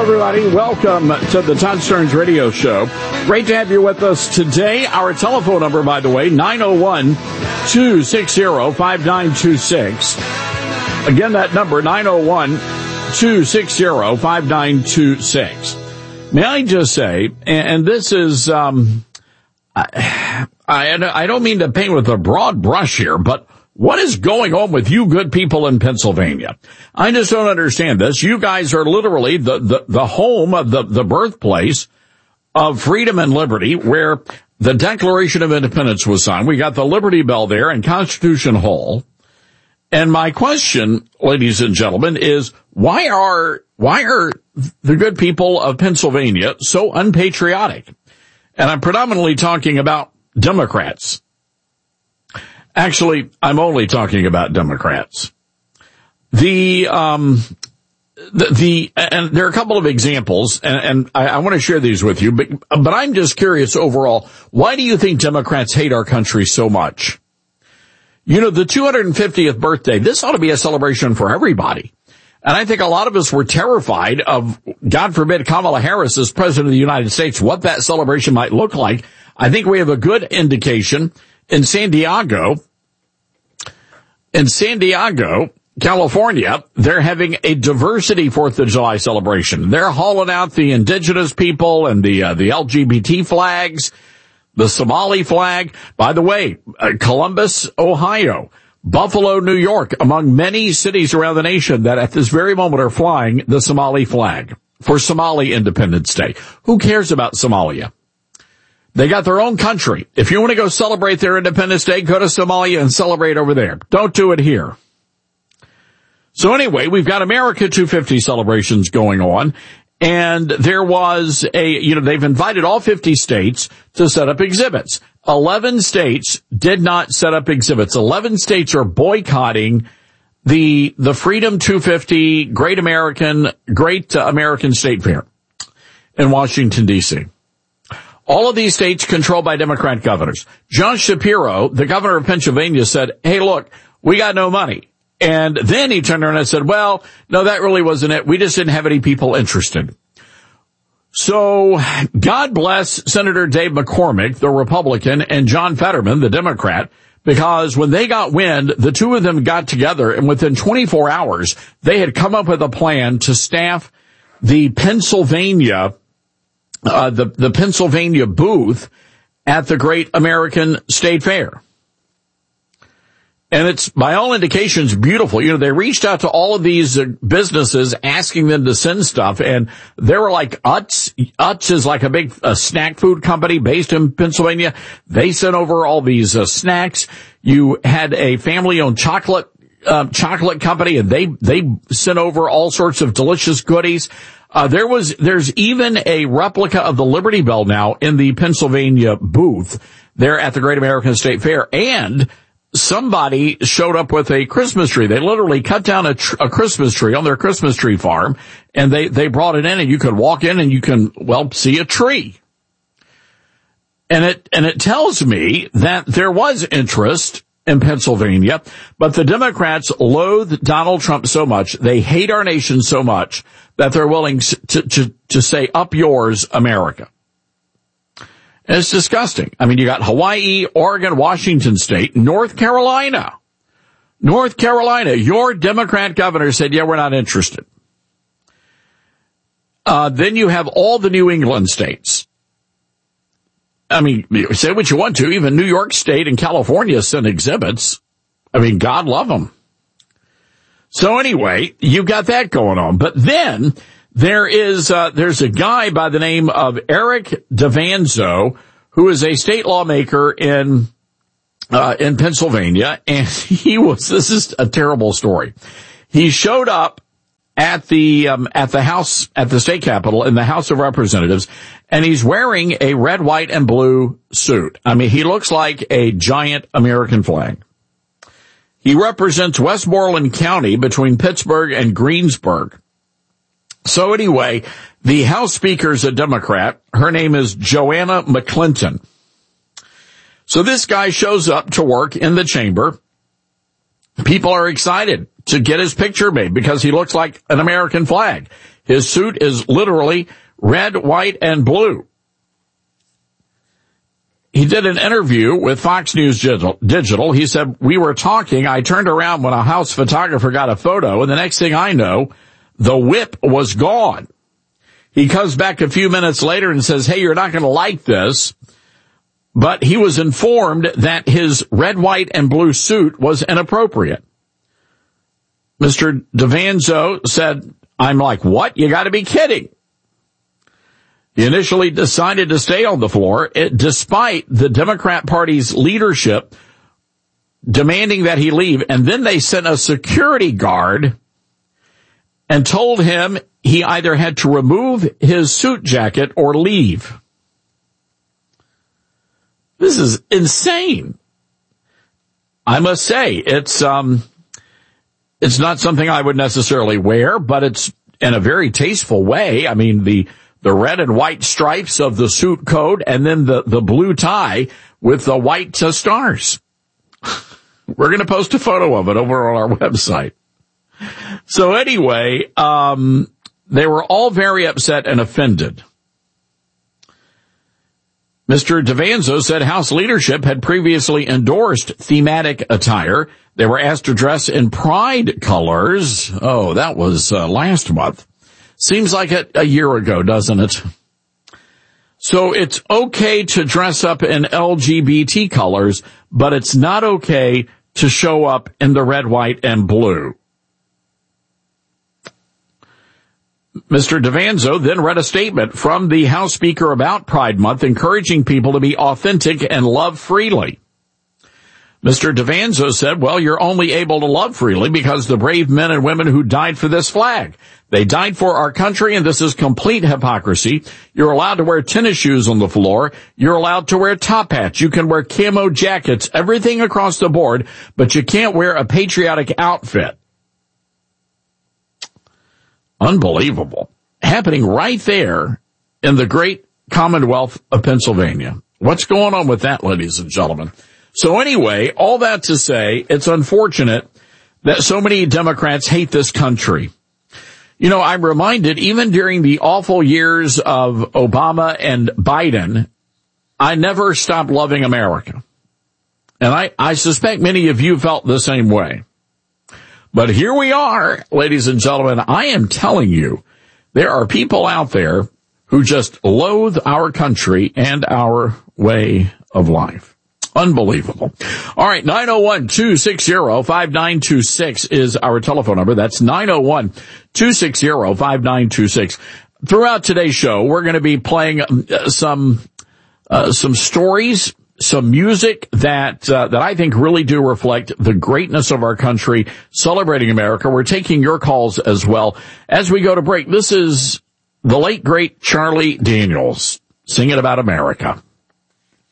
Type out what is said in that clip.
everybody. Welcome to the Todd Stearns Radio Show. Great to have you with us today. Our telephone number, by the way, 901-260-5926. Again, that number, 901-260-5926. May I just say, and this is, I don't mean to paint with a broad brush here, but what is going on with you good people in Pennsylvania? I just don't understand this. You guys are literally the home of the birthplace of freedom and liberty, where the Declaration of Independence was signed. We got the Liberty Bell there and Constitution Hall. And my question, ladies and gentlemen, is why are the good people of Pennsylvania so unpatriotic? And I'm predominantly talking about Democrats. Actually, I'm only talking about Democrats. And there are a couple of examples, and I want to share these with you, but I'm just curious overall, why do you think Democrats hate our country so much? You know, the 250th birthday, this ought to be a celebration for everybody. And I think a lot of us were terrified of, God forbid, Kamala Harris as president of the United States, what that celebration might look like. I think we have a good indication. In San Diego, California, they're having a diversity 4th of July celebration. They're hauling out the indigenous people and the LGBT flags, the Somali flag. By the way, Columbus, Ohio, Buffalo, New York, among many cities around the nation that at this very moment are flying the Somali flag for Somali Independence Day. Who cares about Somalia? They got their own country. If you want to go celebrate their Independence Day, go to Somalia and celebrate over there. Don't do it here. So anyway, we've got America 250 celebrations going on, and there was they've invited all 50 states to set up exhibits. 11 states did not set up exhibits. 11 states are boycotting the Freedom 250 Great American State Fair in Washington, D.C. All of these states controlled by Democrat governors. John Shapiro, the governor of Pennsylvania, said, hey, look, we got no money. And then he turned around and said, well, no, that really wasn't it. We just didn't have any people interested. So God bless Senator Dave McCormick, the Republican, and John Fetterman, the Democrat, because when they got wind, the two of them got together, and within 24 hours, they had come up with a plan to staff the Pennsylvania booth at the Great American State Fair. And it's, by all indications, beautiful. You know, they reached out to all of these businesses asking them to send stuff, and they were like Utz. Utz is like a big snack food company based in Pennsylvania. They sent over all these snacks. You had a family-owned chocolate company, and they sent over all sorts of delicious goodies. There's even a replica of the Liberty Bell now in the Pennsylvania booth there at the Great American State Fair, and somebody showed up with a Christmas tree. They literally cut down a Christmas tree on their Christmas tree farm, and they brought it in, and you could walk in and you can, see a tree. And it tells me that there was interest in Pennsylvania, but the Democrats loathe Donald Trump so much, they hate our nation so much, that they're willing to say, up yours, America. And it's disgusting. I mean, you got Hawaii, Oregon, Washington State, North Carolina. Your Democrat governor said, yeah, we're not interested. Then you have all the New England states. I mean, say what you want to. Even New York State and California sent exhibits. I mean, God love them. So anyway, you've got that going on. But then there's a guy by the name of Eric DeVanzo, who is a state lawmaker in Pennsylvania, and this is a terrible story. He showed up at the state capitol in the House of Representatives, and he's wearing a red, white, and blue suit. I mean, he looks like a giant American flag. He represents Westmoreland County between Pittsburgh and Greensburg. So anyway, the House Speaker is a Democrat. Her name is Joanna McClinton. So this guy shows up to work in the chamber. People are excited. to get his picture made because he looks like an American flag. His suit is literally red, white, and blue. He did an interview with Fox News Digital. He said, we were talking. I turned around when a house photographer got a photo, and the next thing I know, the whip was gone. He comes back a few minutes later and says, hey, you're not going to like this. But he was informed that his red, white, and blue suit was inappropriate. Mr. DeVanzo said, I'm like, what? You got to be kidding. He initially decided to stay on the floor, despite the Democrat Party's leadership demanding that he leave. And then they sent a security guard and told him he either had to remove his suit jacket or leave. This is insane. I must say, it's not something I would necessarily wear, but it's in a very tasteful way. I mean, the red and white stripes of the suit coat and then the blue tie with the white stars. We're going to post a photo of it over on our website. So anyway, they were all very upset and offended. Mr. DeVanzo said House leadership had previously endorsed thematic attire. They were asked to dress in pride colors. Oh, that was last month. Seems like a year ago, doesn't it? So it's okay to dress up in LGBT colors, but it's not okay to show up in the red, white, and blue. Mr. DeVanzo then read a statement from the House Speaker about Pride Month, encouraging people to be authentic and love freely. Mr. DeVanzo said, well, you're only able to love freely because the brave men and women who died for this flag. They died for our country, and this is complete hypocrisy. You're allowed to wear tennis shoes on the floor. You're allowed to wear top hats. You can wear camo jackets, everything across the board, but you can't wear a patriotic outfit. Unbelievable. Happening right there in the great Commonwealth of Pennsylvania. What's going on with that, ladies and gentlemen? So anyway, all that to say, it's unfortunate that so many Democrats hate this country. You know, I'm reminded, even during the awful years of Obama and Biden, I never stopped loving America. And I suspect many of you felt the same way. But here we are, ladies and gentlemen. I am telling you, there are people out there who just loathe our country and our way of life. Unbelievable. All right, 901-260-5926 is our telephone number. That's 901-260-5926. Throughout today's show, we're going to be playing some stories, some music that I think really do reflect the greatness of our country, celebrating America. We're taking your calls as well. As we go to break, this is the late, great Charlie Daniels singing about America.